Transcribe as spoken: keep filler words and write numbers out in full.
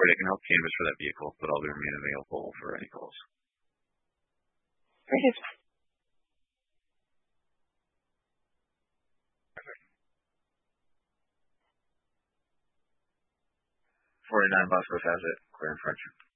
report. I can help canvas for that vehicle, but I'll remain available for any calls. Great. forty-nine Bosco has it. Clear in front of you.